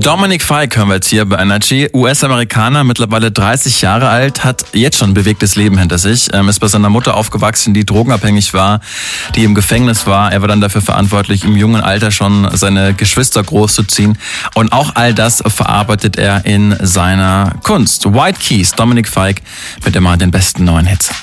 Dominic Fike hören wir jetzt hier bei Energy. US-Amerikaner, mittlerweile 30 Jahre alt, hat jetzt schon ein bewegtes Leben hinter sich. Ist bei seiner Mutter aufgewachsen, die drogenabhängig war, die im Gefängnis war. Er war dann dafür verantwortlich, im jungen Alter schon seine Geschwister großzuziehen. Und auch all das verarbeitet er in seiner Kunst. White Keys, Dominic Fike mit immer den besten neuen Hits.